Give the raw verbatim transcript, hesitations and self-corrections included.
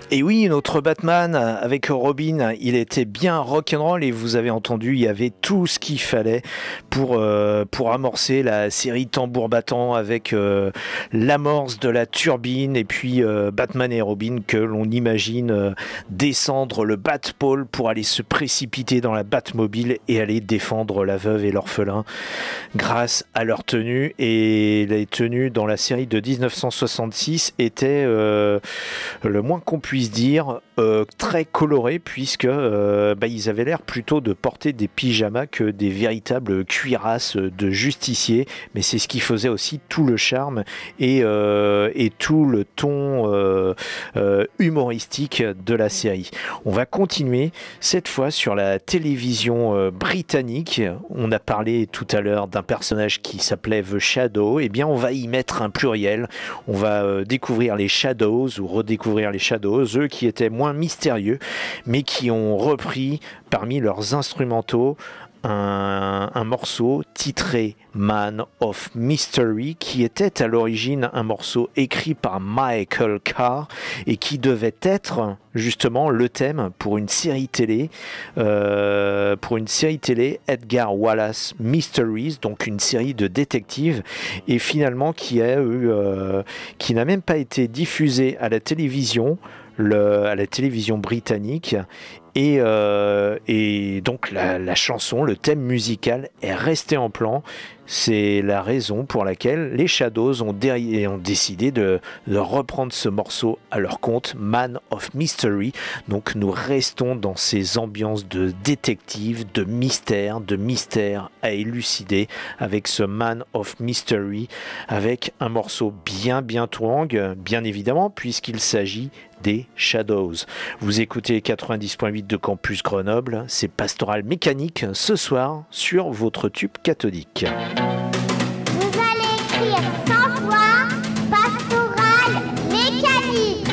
Et oui, notre Batman avec Robin, il était bien rock'n'roll et vous avez entendu, il y avait tout ce qu'il fallait pour, euh, pour amorcer la série Tambour Battant avec euh, l'amorce de la turbine et puis euh, Batman et Robin que l'on imagine euh, descendre le Batpole pour aller se précipiter dans la Batmobile et aller défendre la veuve et l'orphelin grâce à leur tenue. Et les tenues dans la série de dix-neuf cent soixante-six étaient euh, le moins qu'on puisse dire euh, très colorés puisque euh, bah, ils avaient l'air plutôt de porter des pyjamas que des véritables cuirasses de justiciers, mais c'est ce qui faisait aussi tout le charme et, euh, et tout le ton euh, euh, humoristique de la série. On va continuer cette fois sur la télévision euh, britannique. On a parlé tout à l'heure d'un personnage qui s'appelait The Shadow, et eh bien on va y mettre un pluriel. On va euh, découvrir les Shadows ou redécouvrir les Shadows, eux qui étaient moins mystérieux, mais qui ont repris parmi leurs instrumentaux un, un morceau titré Man of Mystery, qui était à l'origine un morceau écrit par Michael Carr et qui devait être justement le thème pour une série télé, euh, pour une série télé Edgar Wallace Mysteries, donc une série de détectives, et finalement qui a eu, euh, qui n'a même pas été diffusée à la télévision. Le, à la télévision britannique et, euh, et donc la, la chanson, le thème musical est resté en plan. C'est la raison pour laquelle les Shadows ont, dé- ont décidé de, de reprendre ce morceau à leur compte, Man of Mystery. Donc nous restons dans ces ambiances de détective, de mystère, de mystère à élucider avec ce Man of Mystery, avec un morceau bien bien twang, bien évidemment, puisqu'il s'agit des Shadows. Vous écoutez quatre-vingt-dix point huit de Campus Grenoble, c'est Pastoral Mécanique ce soir sur votre tube cathodique.